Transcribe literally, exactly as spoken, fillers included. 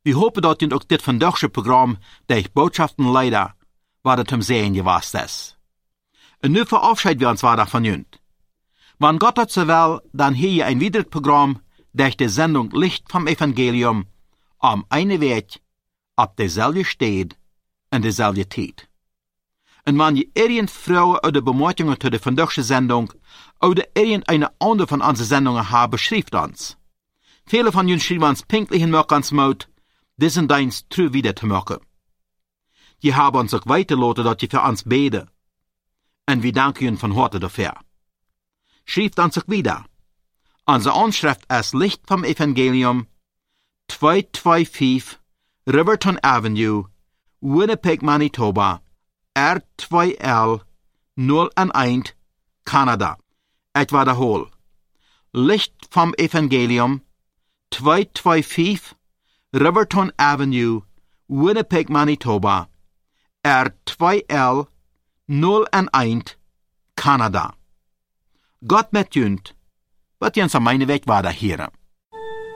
We hopen dat je ook dit vandaagse programma, de Botschaften leider, waar het hem zijn geweest is. En nu verabschieden we ons waardig van jullie. Wanneer Gott het zo wil, dan hier je een weiteres programma, durch de Sendung Licht vom Evangelium, am eine Weg, op dezelfde stad en dezelfde tijd. En wanneer je irgend vrouwen uit de bemerkingen tot de vandaagse Sendung, oder irgendeine andere von onze Sendungen haben, schreibt uns. Viele von jullie schreiben uns pinklich in ans Mut, diesen Dienst true wieder zu machen. Je haben uns auch weitergelassen, dass je für uns beten. Und wir danken Ihnen von Harte dafür. Schreibt uns auch wieder. Unsere Anschrift ist Licht vom Evangelium, zweihunderfünfundzwanzig Riverton Avenue, Winnipeg, Manitoba, R zwei L null eins, Kanada. Ich wiederhole. Licht vom Evangelium, zweihunderfünfundzwanzig Riverton Avenue, Winnipeg, Manitoba, R zwei L null eins, Kanada. Gott met junt, wat jens aan mijn weg waarde heren.